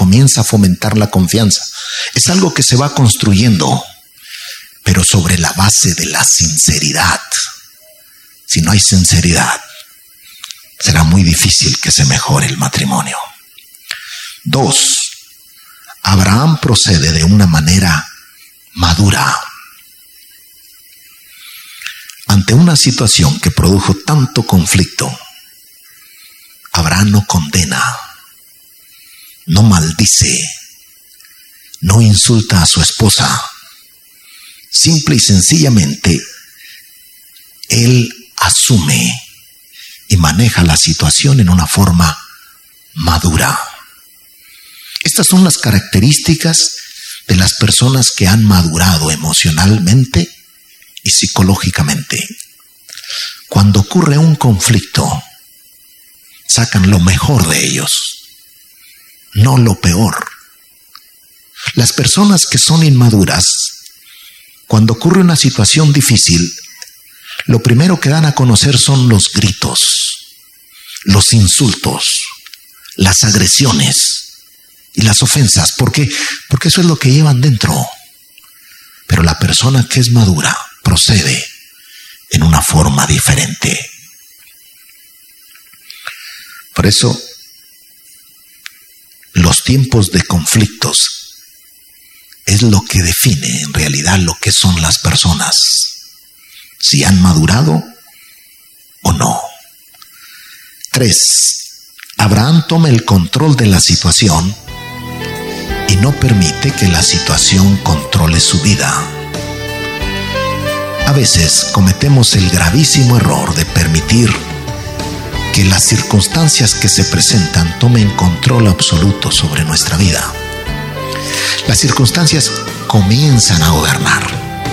comienza a fomentar la confianza. Es algo que se va construyendo, pero sobre la base de la sinceridad. Si no hay sinceridad, será muy difícil que se mejore el matrimonio. 2. Abraham procede de una manera madura. Ante una situación que produjo tanto conflicto, Abraham no condena, no maldice, no insulta a su esposa. Simple y sencillamente, él asume y maneja la situación en una forma madura. Estas son las características de las personas que han madurado emocionalmente y psicológicamente. Cuando ocurre un conflicto, sacan lo mejor de ellos, no lo peor. Las personas que son inmaduras, cuando ocurre una situación difícil, lo primero que dan a conocer son los gritos, los insultos, las agresiones y las ofensas. ¿Por qué? Porque eso es lo que llevan dentro. Pero la persona que es madura procede en una forma diferente. Por eso, los tiempos de conflictos es lo que define en realidad lo que son las personas, si han madurado o no. 3. Abraham toma el control de la situación y no permite que la situación controle su vida. A veces cometemos el gravísimo error de permitir que las circunstancias que se presentan tomen control absoluto sobre nuestra vida. Las circunstancias comienzan a gobernar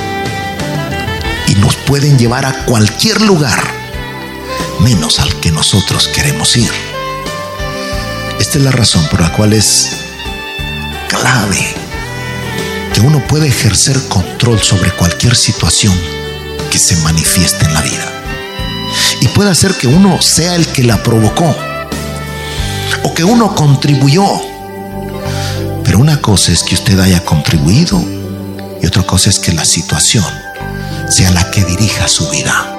y nos pueden llevar a cualquier lugar, menos al que nosotros queremos ir. Esta es la razón por la cual es clave que uno puede ejercer control sobre cualquier situación que se manifieste en la vida. Y puede hacer que uno sea el que la provocó o que uno contribuyó. Pero una cosa es que usted haya contribuido y otra cosa es que la situación sea la que dirija su vida.